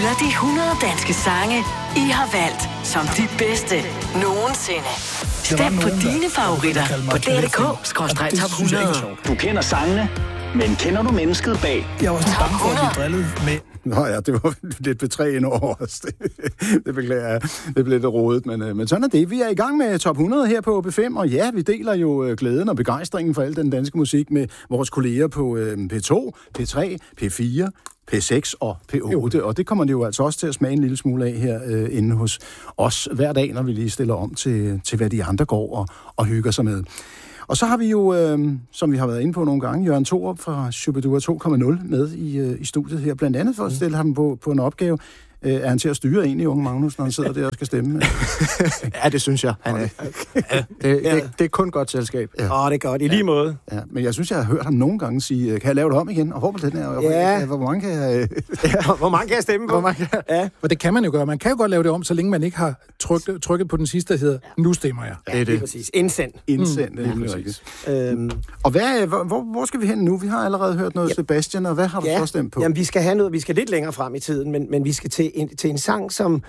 hylder de 100 danske sange, I har valgt som de bedste nogensinde. Stem på dine favoritter på dr.dk/top 100. Du kender sangene, men kender du mennesket bag? Jeg var også lidt bange for at blive drillet med. Nå ja, det var lidt betræ ind over os. Det beklager jeg. Det blev lidt rodet, men sådan er det. Vi er i gang med Top 100 her på B5, og ja, vi deler jo glæden og begejstringen for al den danske musik med vores kolleger på P2, P3, P4, P6 og P8, og det kommer det jo altså også til at smage en lille smule af her inde hos os hver dag, når vi lige stiller om til hvad de andre går og hygger sig med. Og så har vi jo, som vi har været inde på nogle gange, Jørgen Thorup fra Shubidua 2.0 med i studiet her, blandt andet for at stille ham på en opgave. Er han til at styre egentlig, unge Magnus, når han sidder der og skal stemme? Ja, det synes jeg. Det er kun godt selskab. Ja. Det er godt. I lige måde. Ja, men jeg synes, jeg har hørt ham nogle gange sige, kan jeg lave det om igen? Og hvor på den her? Ja. Hvor mange kan jeg... Hvor mange kan jeg stemme på? Ja. Og det kan man jo gøre. Man kan jo godt lave det om, så længe man ikke har trykket på den sidste, der hedder, nu stemmer jeg. Ja, det er præcis. Indsend. Indsend, det er præcis. Og hvor skal vi hen nu? Vi har allerede hørt noget Sebastian, og hvad har du så stemt på? Jamen, vi skal have noget. Vi skal lidt længere frem i tiden, men vi skal til en sang, som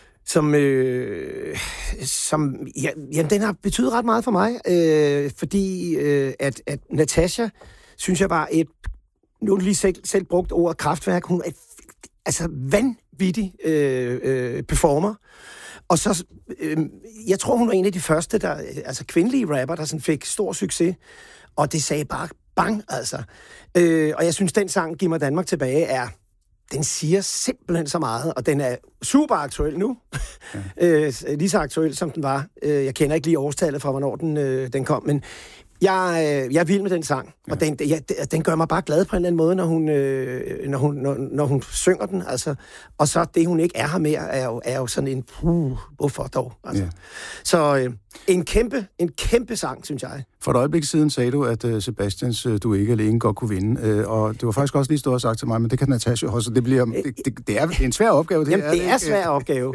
den har betydet ret meget for mig, fordi at Natasha, synes jeg, var nu lige selv brugt ordet kraftværk. Hun er vanvittig performer. Og så, jeg tror, hun var en af de første, kvindelige rapper, der sådan fik stor succes. Og det sagde bare bang, altså. Og jeg synes, den sang, Giv mig Danmark tilbage, den siger simpelthen så meget, og den er super aktuel nu. Ja. Lige så aktuel, som den var. Jeg kender ikke lige årstallet fra, hvornår den kom, men jeg er vild med den sang, og den gør mig bare glad på en eller anden måde, når hun synger den. Altså. Og så det, hun ikke er her mere, er jo sådan en hvorfor dog? Altså. Ja. Så en kæmpe sang, synes jeg. For et øjeblik siden sagde du, at Sebastians Du ikke alene godt kunne vinde, og du har faktisk også lige stået og sagt til mig, men det kan Natasha også, det er en svær opgave. Det er en svær opgave.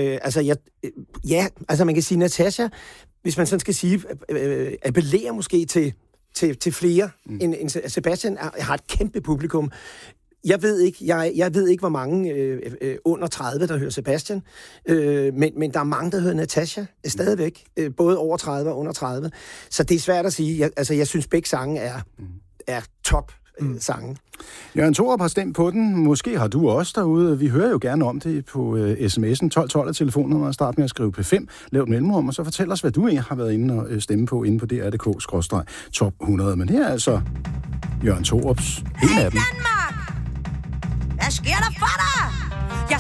Man kan sige, Natasha, hvis man sådan skal sige, appellerer måske til flere end Sebastian, har et kæmpe publikum. Jeg ved ikke, hvor mange under 30, der hører Sebastian, men der er mange, der hører Natasha stadigvæk, både over 30 og under 30. Så det er svært at sige. Jeg synes, begge sange er top sange. Jørgen Thorup har stemt på den. Måske har du også derude. Vi hører jo gerne om det på sms'en 1212 af telefonnummeret. Start med at skrive P5, lav et mellemrum, og så fortæl os, hvad du har været inde og stemme på inde på dr.dk/top 100. Men her er altså Jørgen Thorups en af dem. Danmark! Hvad sker der for dig?